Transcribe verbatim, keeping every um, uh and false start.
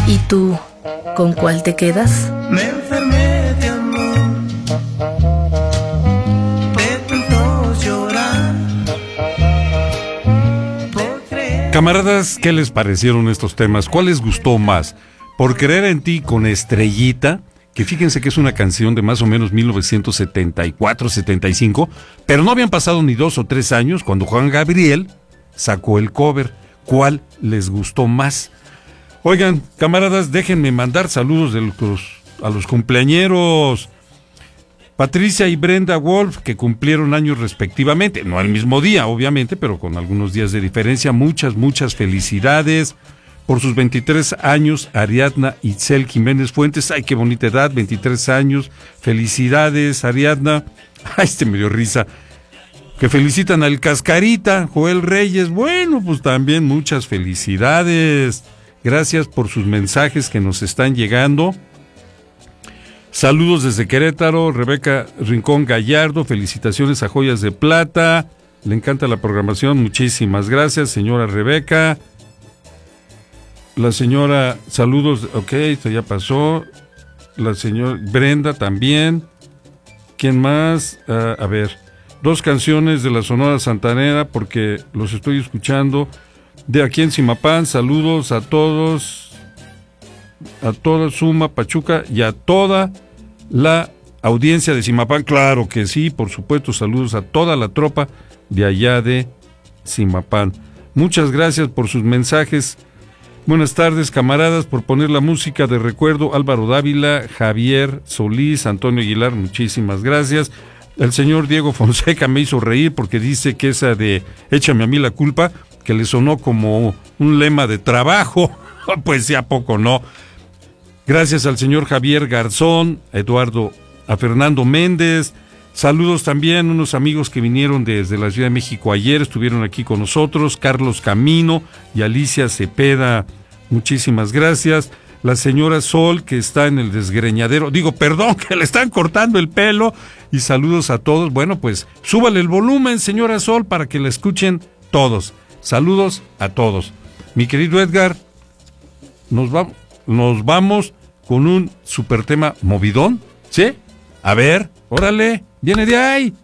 ¿Y tú, con cuál te quedas? Me enfermé de amor, de tanto llorar. Camaradas, ¿qué les parecieron estos temas? ¿Cuál les gustó más? Por creer en ti con Estrellita, que fíjense que es una canción de más o menos mil novecientos setenta y cuatro, setenta y cinco, pero no habían pasado ni dos o tres años cuando Juan Gabriel sacó el cover. ¿Cuál les gustó más? Oigan, camaradas, déjenme mandar saludos de los, a los cumpleañeros. Patricia y Brenda Wolf, que cumplieron años respectivamente, no al mismo día, obviamente, pero con algunos días de diferencia. Muchas, muchas felicidades. Por sus veintitrés años, Ariadna Itzel Jiménez Fuentes. Ay, qué bonita edad, veintitrés años. Felicidades, Ariadna. Ay, este me dio risa. Que felicitan al Cascarita, Joel Reyes. Bueno, pues también muchas felicidades. Gracias por sus mensajes que nos están llegando. Saludos desde Querétaro, Rebeca Rincón Gallardo, felicitaciones a Joyas de Plata, le encanta la programación, muchísimas gracias, señora Rebeca. La señora, saludos, ok, esto ya pasó. La señora Brenda también. ¿Quién más? Uh, a ver, dos canciones de la Sonora Santanera porque los estoy escuchando. De aquí en Zimapán, saludos a todos. A toda Suma, Pachuca y a toda la audiencia de Zimapán. Claro que sí, por supuesto, saludos a toda la tropa de allá de Zimapán. Muchas gracias por sus mensajes. Buenas tardes, camaradas, por poner la música de recuerdo. Álvaro Dávila, Javier Solís, Antonio Aguilar, muchísimas gracias. El señor Diego Fonseca me hizo reír porque dice que esa de échame a mí la culpa, que le sonó como un lema de trabajo. Pues ya poco no. Gracias al señor Javier Garzón, a Eduardo, a Fernando Méndez. Saludos también a unos amigos que vinieron desde la Ciudad de México ayer, estuvieron aquí con nosotros, Carlos Camino y Alicia Cepeda. Muchísimas gracias. La señora Sol, que está en el desgreñadero, digo, perdón, que le están cortando el pelo. Y saludos a todos. Bueno, pues súbale el volumen, señora Sol, para que la escuchen todos. Saludos a todos. Mi querido Edgar, nos vamos. Nos vamos con un super tema movidón, ¿sí? A ver, órale, viene de ahí.